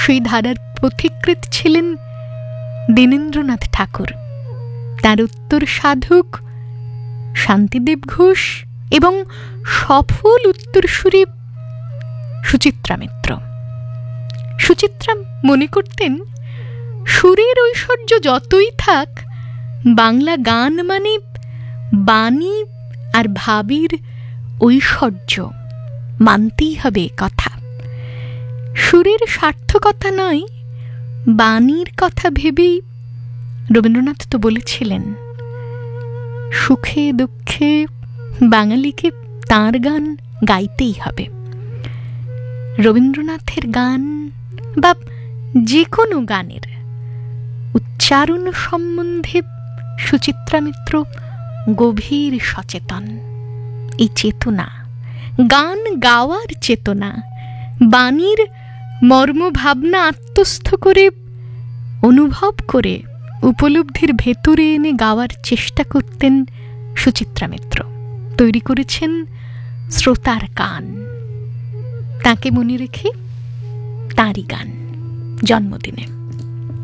সেই ধারার পথিকৃৎ ছিলেন দীনেন্দ্রনাথ ঠাকুর, তার উত্তর সাধক শান্তিদেব ঘোষ এবং সফল উত্তরসূরি সুচিত্রা মিত্র। সুচিত্রা মনে করতেন, সুরের ঐশ্বর্য যতই থাক, বাংলা গান মানে বাণী আর ভাবের ঐশ্বর্য, মানতেই হবে কথা। সুরের সার্থকতা নয়, বাণীর কথা ভেবেই রবীন্দ্রনাথ তো বলেছিলেন, সুখে দুঃখে বাঙালিকে তাঁর গান গাইতেই হবে। রবীন্দ্রনাথের গান বা যে কোনো গানের উচ্চারণ সম্বন্ধে সুচিত্রা মিত্র গভীর সচেতন। এই চেতনা, গান গাওয়ার চেতনা, বাণীর মর্মভাবনা আত্মস্থ করে, অনুভব করে, উপলব্ধির ভেতরে এনে গাওয়ার চেষ্টা করতেন সুচিত্রা মিত্র। তৈরি করেছেন শ্রোতার কান। তাকে মনে রেখে তাঁরই গান জন্মদিনে।